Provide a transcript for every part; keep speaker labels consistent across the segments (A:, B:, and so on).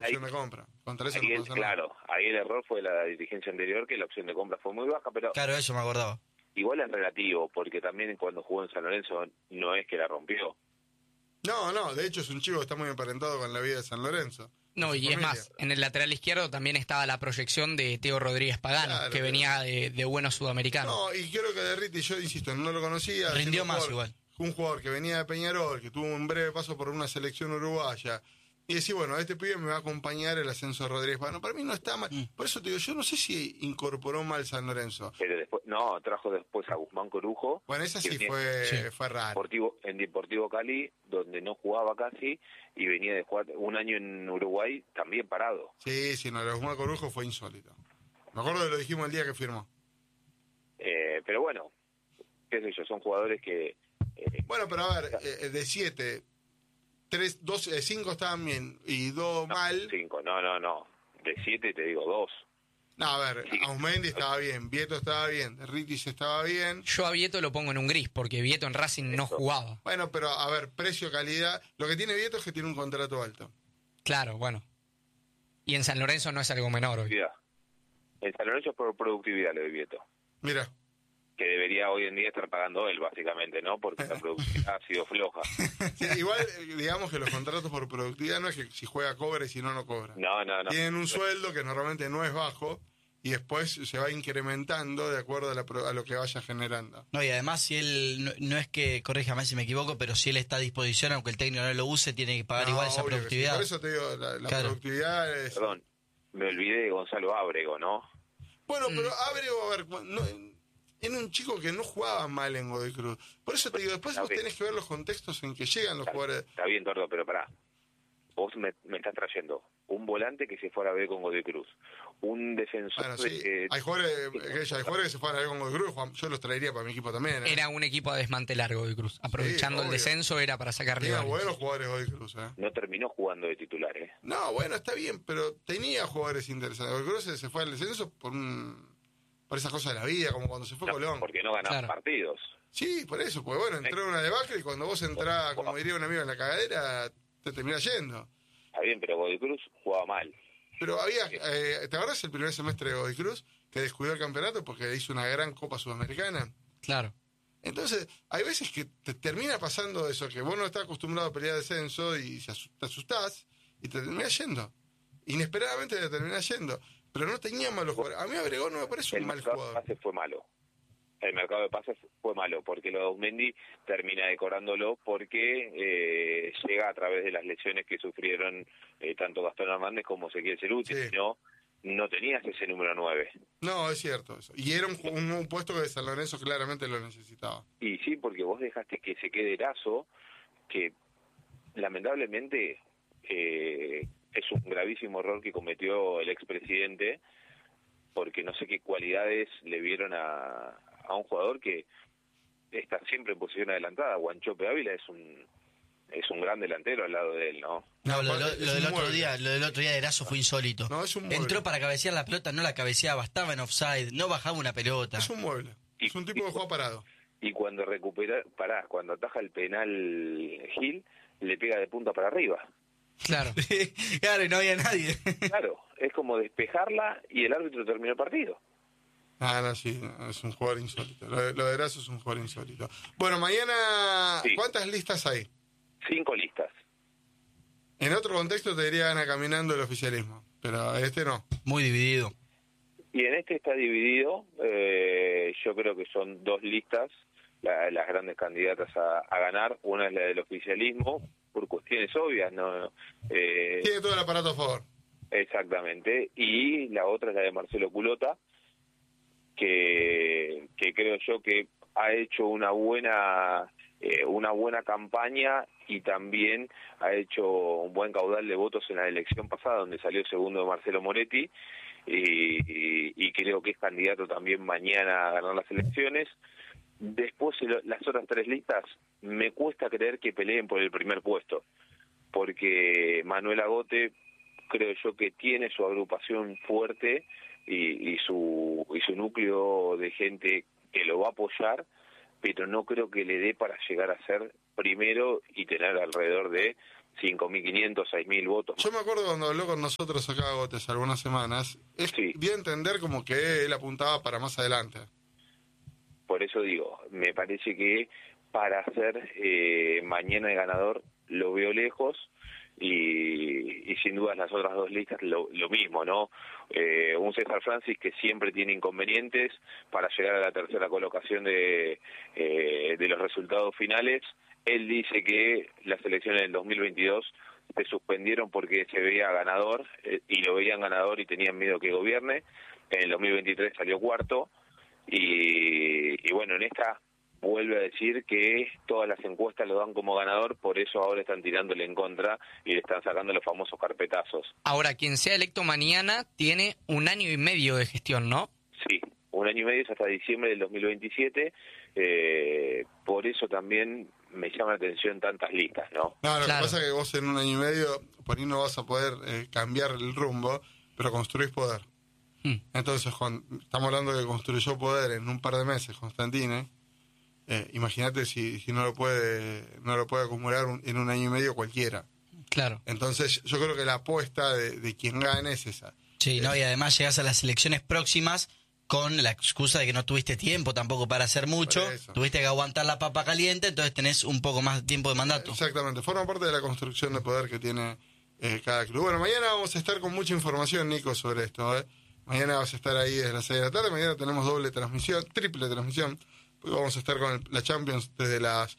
A: opción de compra. Contra eso
B: ahí
A: no pasa nada.
B: claro, ahí el error fue la dirigencia anterior, que la opción de compra fue muy baja, pero
C: Claro, eso me acordaba.
B: igual es relativo, porque también cuando jugó en San Lorenzo no es que la rompió.
A: No, de hecho es un chico que está muy emparentado con la vida de San Lorenzo.
D: No, y es más, en el lateral izquierdo también estaba la proyección de Teo Rodríguez Pagano,
A: Claro,
D: que venía de buenos sudamericanos.
A: No, y creo que Derriti, yo insisto, no lo conocía.
C: Rindió más igual.
A: Un jugador que venía de Peñarol, que tuvo un breve paso por una selección uruguaya. Y decir, bueno, este pibe me va a acompañar el ascenso de Rodríguez Pagano. Para mí no está mal. Por eso te digo, yo no sé si incorporó mal San Lorenzo.
B: Pero después, trajo después a Guzmán Corujo.
A: Bueno, esa sí
B: que
A: fue raro.
B: En Deportivo Cali, donde no jugaba casi, y venía de jugar un año en Uruguay también parado.
A: Sí, no, lo de Guzmán Corujo fue insólito. Me acuerdo que lo dijimos el día que firmó.
B: Pero bueno, qué sé yo, son jugadores que...
A: Bueno, pero a ver, de 7, 5 estaban bien y 2 mal.
B: 5, no. De 7 te digo 2.
A: No, a ver,
B: Sí.
A: Ausmendi estaba bien, Vieto estaba bien, Ritis estaba bien.
D: Yo a Vieto lo pongo en un gris, porque Vieto en Racing no jugaba.
A: Bueno, pero a ver, precio, calidad. Lo que tiene Vieto es que tiene un contrato alto.
D: Claro, bueno. Y en San Lorenzo no es algo menor hoy.
B: En San Lorenzo es por productividad lo de Vieto,
A: Mira.
B: que debería hoy en día estar pagando él, básicamente, ¿no? Porque la productividad ha sido floja.
A: Sí, igual, digamos que los contratos por productividad no es que si juega cobra y si no cobra.
B: No.
A: Tienen un sueldo que normalmente no es bajo y después se va incrementando de acuerdo a lo que vaya generando.
C: No, y además si él, no es que, corríjame si me equivoco, pero si él está a disposición, aunque el técnico no lo use, tiene que pagar igual esa
A: obvio que sí.
C: productividad.
A: Por eso te digo, la
C: Claro.
A: productividad es...
B: Perdón, me olvidé de Gonzalo Ábrego, ¿no?
A: Bueno, pero Ábrego, a ver, era un chico que no jugaba mal en Godoy Cruz. Por eso te digo, después vos tenés que ver los contextos en que llegan los jugadores.
B: Está bien, Tordo, pero pará. Vos me estás trayendo un volante que se fuera a ver con Godoy Cruz, un defensor...
A: Bueno, sí, hay jugadores que se fueron a ver con Godoy Cruz, Juan, yo los traería para mi equipo también.
D: Era un equipo a desmantelar Godoy Cruz. Aprovechando el
A: obvio.
D: descenso era para sacarle
A: Tenía
D: varios.
A: buenos jugadores Godoy Cruz,
B: No terminó jugando de titular,
A: No, bueno, está bien, pero tenía jugadores interesantes. Godoy Cruz se fue al descenso por esas cosas de la vida, como cuando se fue Colón.
B: Porque no ganaba partidos.
A: Sí, por eso, pues bueno, entró en una debacle y cuando vos entrás, como diría un amigo, en la cagadera, te terminás yendo.
B: Está bien, pero Godoy Cruz jugaba mal.
A: Pero había, ¿te acuerdas el primer semestre de Godoy Cruz? Que descuidó el campeonato porque hizo una gran Copa Sudamericana.
D: Claro.
A: Entonces, hay veces que te termina pasando eso, que vos no estás acostumbrado a pelear descenso y te asustás y te terminás yendo. Inesperadamente te terminás yendo. Pero no tenía malos jugadores. A mí Abregón no me parece un mal jugador.
B: El mercado de pases fue malo. El mercado de pases fue malo, porque lo de Ausmendi termina decorándolo porque llega a través de las lesiones que sufrieron tanto Gastón Hernández como Ezequiel Ceruti.
A: Sí.
B: No tenías ese número 9.
A: No, es cierto eso. Y era un puesto que San Lorenzo claramente lo necesitaba.
B: Y sí, porque vos dejaste que se quede Erazo, que lamentablemente es un gravísimo error que cometió el expresidente, porque no sé qué cualidades le vieron a un jugador que está siempre en posición adelantada. Guanchope Ávila es un gran delantero al lado de él, ¿no?
C: No, lo del otro día de Erazo fue insólito.
A: No, es un mueble.
C: Entró para cabecear la pelota, no la cabeceaba, estaba en offside, no bajaba una pelota.
A: Es un mueble. Es un tipo que juega parado.
B: Y cuando cuando ataja el penal Gil, le pega de punta para arriba.
D: Claro.
C: Claro, y no había nadie.
B: Claro, es como despejarla y el árbitro terminó el partido.
A: No, sí, es un jugador insólito. Lo de Erazo es un jugador insólito. Bueno, mañana,
B: Sí.
A: ¿cuántas listas hay?
B: 5 listas.
A: En otro contexto te diría Gana caminando el oficialismo, pero este no.
C: Muy dividido.
B: Y en este está dividido, yo creo que son 2 listas, las grandes candidatas a ganar. Una es la del oficialismo, por cuestiones obvias, ¿no?
A: Tiene todo el aparato a favor.
B: Exactamente. Y la otra es la de Marcelo Culota, que creo yo que ha hecho una buena campaña y también ha hecho un buen caudal de votos en la elección pasada, donde salió segundo Marcelo Moretti, y creo que es candidato también mañana a ganar las elecciones. Después, las otras 3 listas, me cuesta creer que peleen por el primer puesto, porque Manuel Agote creo yo que tiene su agrupación fuerte y su núcleo de gente que lo va a apoyar, pero no creo que le dé para llegar a ser primero y tener alrededor de 5.500, 6.000 votos.
A: Yo me acuerdo cuando habló con nosotros acá Gotes algunas semanas,
B: Sí.
A: dio a entender como que él apuntaba para más adelante.
B: Por eso digo, me parece que para ser mañana el ganador lo veo lejos y sin dudas las otras dos listas lo mismo, ¿no? Un César Francis que siempre tiene inconvenientes para llegar a la tercera colocación de los resultados finales. Él dice que las elecciones del 2022 se suspendieron porque se veía ganador y lo veían ganador y tenían miedo que gobierne. En el 2023 salió cuarto y bueno, en esta vuelve a decir que todas las encuestas lo dan como ganador, por eso ahora están tirándole en contra y le están sacando los famosos carpetazos.
D: Ahora, quien sea electo mañana tiene 1 año y medio de gestión, ¿no?
B: Sí, 1 año y medio es hasta diciembre del 2027, por eso también me llama la atención tantas listas, ¿no?
A: No, lo
D: Claro.
A: que pasa es que vos en 1 año y medio, por ahí no vas a poder cambiar el rumbo, pero construís poder. Entonces, estamos hablando de que construyó poder en un par de meses, Constantine. Imagínate si no lo puede acumular en 1 año y medio cualquiera.
D: Claro.
A: Entonces, yo creo que la apuesta de quien gane es esa.
C: Sí, no, y además llegás a las elecciones próximas con la excusa de que no tuviste tiempo tampoco para hacer mucho,
A: Por eso.
C: tuviste que aguantar la papa caliente, entonces tenés un poco más de tiempo de mandato.
A: Exactamente, forma parte de la construcción de poder que tiene cada club. Bueno, mañana vamos a estar con mucha información, Nico, sobre esto. Mañana vas a estar ahí desde las 6 de la tarde, mañana tenemos triple transmisión, porque vamos a estar con la Champions desde las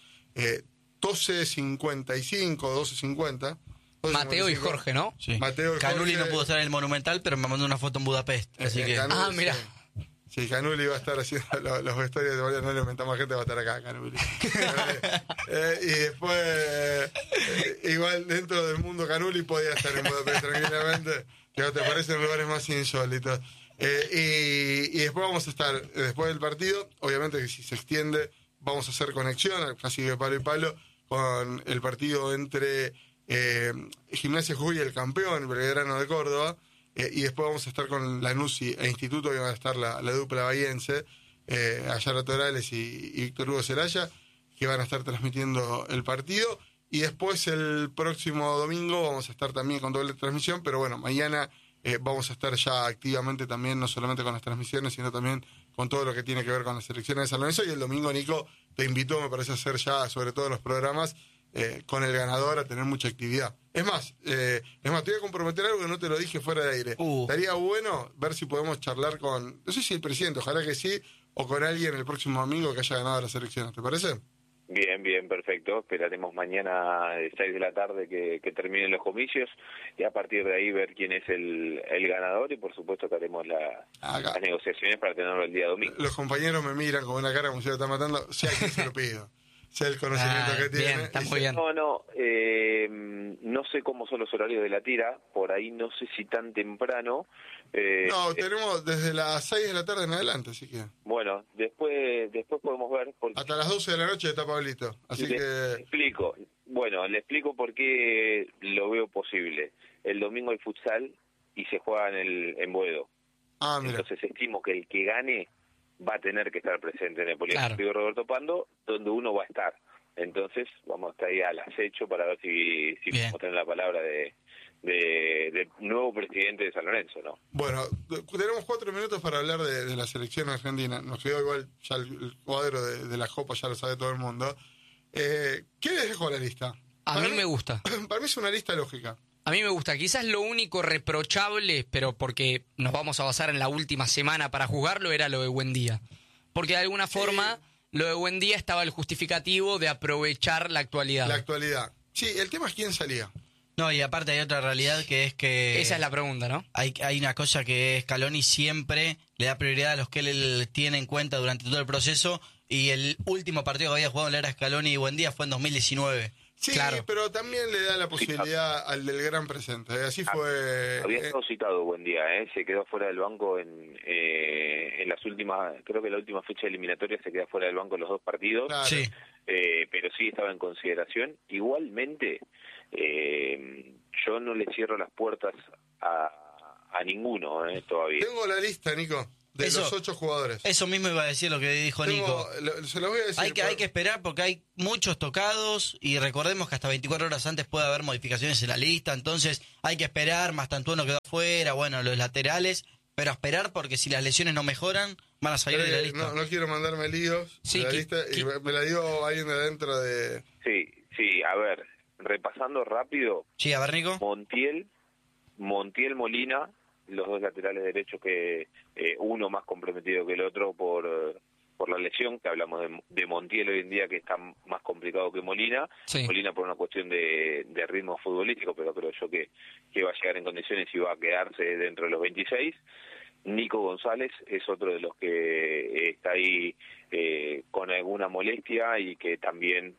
A: 12:55, 12:50.
D: Mateo y Jorge, ¿no?
C: Sí.
A: Mateo y
C: Canuli
A: Jorge.
C: no pudo estar en el Monumental, pero me mandó una foto en Budapest, así que...
A: Canuli,
D: Ah, mirá.
A: Sí, Canuli va a estar haciendo los vestuarios de María, no le inventamos gente, va a estar acá, Canuli. Y después, igual dentro del mundo Canuli podía estar en Budapest tranquilamente, que no te parecen lugares más insólitos. Y después vamos a estar, después del partido, obviamente que si se extiende, vamos a hacer conexión, casi de palo y palo, con el partido entre Gimnasia Jujuy y el campeón, Belgrano de Córdoba. Y después vamos a estar con Lanús e Instituto, que va a estar la dupla bahiense, Ayala Torales y Víctor Hugo Celaya, que van a estar transmitiendo el partido. Y después el próximo domingo vamos a estar también con doble transmisión, pero bueno, mañana vamos a estar ya activamente también, no solamente con las transmisiones, sino también con todo lo que tiene que ver con las elecciones de San Lorenzo. Y el domingo, Nico, te invitó, me parece, a hacer ya, sobre todo los programas, con el ganador, a tener mucha actividad. Es más, te voy a comprometer algo que no te lo dije fuera de aire. Estaría bueno ver si podemos charlar con, no sé si el presidente, ojalá que sí, o con alguien el próximo domingo que haya ganado las elecciones, ¿te parece?
B: Bien, perfecto. Esperaremos mañana de 6 de la tarde que terminen los comicios y a partir de ahí ver quién es el ganador y por supuesto que haremos las negociaciones para tenerlo el día domingo.
A: Los compañeros me miran con una cara como si lo está matando, sea quien se lo pido. Sea el conocimiento que tiene.
D: Bien, está muy bien.
B: No sé cómo son los horarios de la tira, por ahí no sé si tan temprano.
A: No, tenemos desde las 6 de la tarde en adelante, así que...
B: Bueno, después podemos ver. Porque
A: hasta las 12 de la noche está Pablito, así que...
B: Le explico por qué lo veo posible. El domingo hay futsal y se juega en Boedo.
A: Ah, mira.
B: Entonces estimo que el que gane va a tener que estar presente en el Polideportivo Roberto Pando, donde uno va a estar. Entonces vamos a estar ahí al acecho para ver si podemos tener la palabra de nuevo presidente de San Lorenzo, ¿no?
A: Bueno, tenemos 4 minutos para hablar de la selección argentina. Nos quedó igual ya el cuadro de la Copa, ya lo sabe todo el mundo. ¿Qué les dejo la lista?
D: A mí me gusta.
A: Para mí es una lista lógica.
D: A mí me gusta. Quizás lo único reprochable, pero porque nos vamos a basar en la última semana para juzgarlo, era lo de Buendía. Porque de alguna forma, lo de Buendía estaba el justificativo de aprovechar la actualidad.
A: La actualidad. Sí, el tema es quién salía.
C: No, y aparte hay otra realidad que es que...
D: Esa es la pregunta, ¿no?
C: Hay una cosa que Scaloni siempre le da prioridad a los que él tiene en cuenta durante todo el proceso, y el último partido que había jugado en la era Scaloni y Buendía fue en 2019.
A: Sí,
D: claro.
A: Pero también le da la posibilidad al del gran presente. Así fue...
B: Había estado citado Buendía, se quedó fuera del banco en las últimas, creo que la última fecha eliminatoria se quedó fuera del banco en los 2 partidos.
A: Claro.
C: Sí.
B: Pero sí estaba en consideración. Igualmente, yo no le cierro las puertas a ninguno todavía.
A: Tengo la lista, Nico. de los 8 jugadores.
C: Eso mismo iba a decir lo que dijo Nico.
A: Se lo voy a decir.
C: Hay que esperar porque hay muchos tocados y recordemos que hasta 24 horas antes puede haber modificaciones en la lista, entonces hay que esperar, Mastantuono quedó afuera, bueno, los laterales, pero a esperar porque si las lesiones no mejoran, van a salir de la lista.
A: No quiero mandarme líos de la lista y me la dio alguien de dentro de...
B: Sí, a ver, repasando rápido.
C: Sí, a ver, Nico.
B: Montiel Molina, los dos laterales derechos que uno más comprometido que el otro por la lesión, que hablamos de Montiel hoy en día, que está más complicado que Molina.
D: Sí.
B: Molina por una cuestión de ritmo futbolístico, pero creo yo que va a llegar en condiciones y va a quedarse dentro de los 26. Nico González es otro de los que está ahí con alguna molestia y que también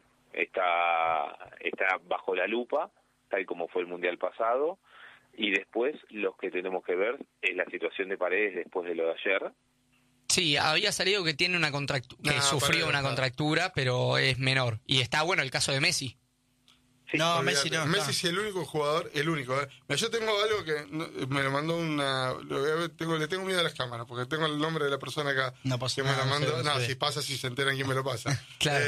B: está bajo la lupa, tal como fue el Mundial pasado. Y después los que tenemos que ver es la situación de Paredes después de lo de ayer.
D: Sí, había salido que tiene una sufrió una contractura, pero es menor. Y está bueno el caso de Messi.
B: Sí,
C: no, Messi no.
A: Messi es el único jugador, el único. Mira, yo tengo algo que me lo mandó le tengo miedo a las cámaras, porque tengo el nombre de la persona acá
C: No pasa
A: que me
C: nada,
A: lo mandó.
C: no sé.
A: Si pasa, si se enteran quién me lo pasa.
D: Claro.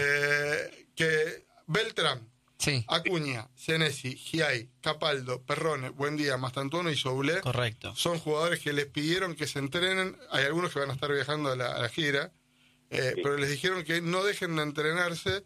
A: Que Beltrán,
D: Sí.
A: Acuña, Senesi, Giai, Capaldo, Perrone, Buendía, Mastantuono y Soule
C: Correcto.
A: son jugadores que les pidieron que se entrenen. Hay algunos que van a estar viajando a la gira, pero les dijeron que no dejen de entrenarse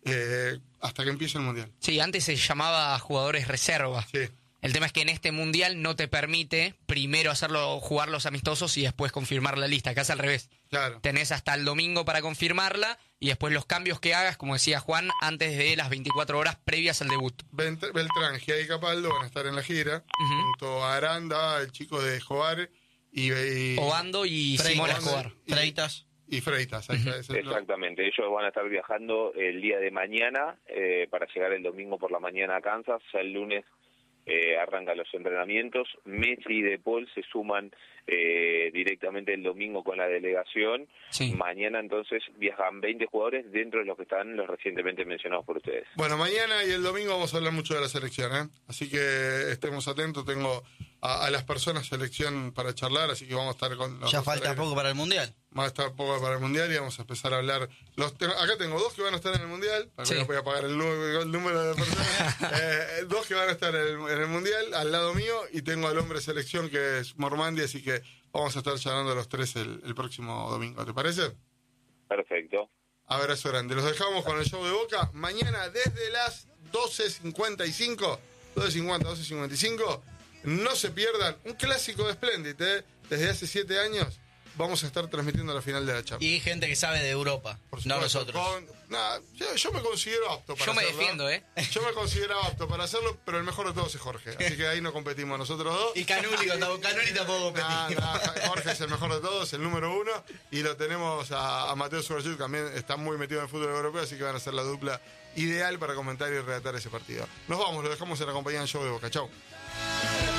A: hasta que empiece el Mundial.
D: Sí, antes se llamaba jugadores reserva.
A: Sí.
D: El tema es que en este Mundial no te permite primero jugar los amistosos y después confirmar la lista. Acá es al revés.
A: Claro.
D: Tenés hasta el domingo para confirmarla y después los cambios que hagas, como decía Juan, antes de las 24 horas previas al debut.
A: Beltrán, Giai y Capaldo van a estar en la gira, junto a Aranda, el chico de Jobar, y
D: Obando y Simón Escobar.
C: Freitas.
A: Y Freitas. Ahí está,
B: Exactamente, ellos van a estar viajando el día de mañana para llegar el domingo por la mañana a Kansas. Ya el lunes arrancan los entrenamientos. Messi y De Paul se suman directamente el domingo con la delegación.
D: Sí.
B: Mañana entonces viajan 20 jugadores dentro de los que están los recientemente mencionados por ustedes.
A: Bueno, mañana y el domingo vamos a hablar mucho de la selección, ¿eh? Así que estemos atentos. Tengo a las personas selección para charlar, así que vamos a estar con...
C: Ya falta poco para el Mundial.
A: Va a estar poco para el Mundial y vamos a empezar a hablar. Acá tengo 2 que van a estar en el Mundial, para que no voy a pagar el número de personas. 2 que van a estar en el Mundial, al lado mío, y tengo al hombre selección que es Mormandi, así que vamos a estar charlando los 3 el próximo domingo. ¿Te parece?
B: Perfecto.
A: Abrazo grande. Los dejamos con el show de Boca. Mañana desde las 12:55, no se pierdan un clásico de Splendid, desde hace 7 años. Vamos a estar transmitiendo la final de la Champions.
C: Y gente que sabe de Europa,
A: Por
C: no
A: supuesto,
C: nosotros.
A: Yo me considero apto para hacerlo.
D: Yo me defiendo,
A: Yo me considero apto para hacerlo, pero el mejor de todos es Jorge. Así que ahí no competimos nosotros dos.
C: Y Canuli tampoco competimos.
A: Jorge es el mejor de todos, el número 1. Y lo tenemos a Mateo Suberchuk, también está muy metido en el fútbol europeo, así que van a ser la dupla ideal para comentar y relatar ese partido. Nos vamos, lo dejamos en la compañía del show de Boca. Chau.